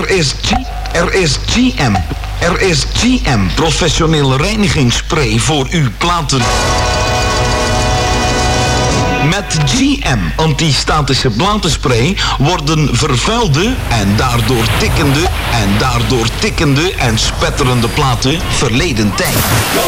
Er is GM, professionele reinigingsspray voor uw platen. Met GM anti-statische platenspray worden vervuilde en daardoor tikkende en spetterende platen verleden tijd.